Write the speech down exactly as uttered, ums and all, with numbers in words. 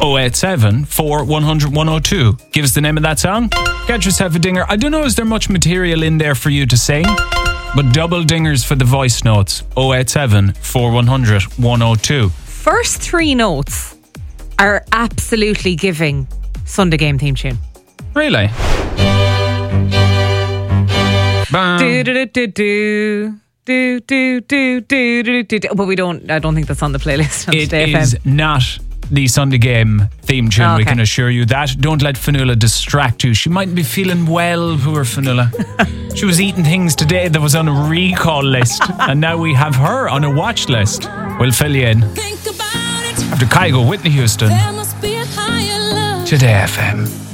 oh eight seven, four one hundred, one oh two. Give us the name of that song. Get yourself a dinger. I don't know, is there much material in there for you to sing? But double dingers for the voice notes. oh eight seven, four one hundred, one oh two. First three notes are absolutely giving Sunday Game theme tune. Really? Do do do do do. Do do do do do do do. But we don't. I don't think that's on the playlist. On It Today is F M. not the Sunday Game theme tune. Oh, We okay. can assure you that. Don't let Fionnuala distract you. She mightn't be feeling well. Poor Fionnuala. She was eating things today that was on a recall list, and now we have her on a watch list. We'll fill you in Think about it. after Kygo, Whitney Houston. There must be a higher love. Today F M.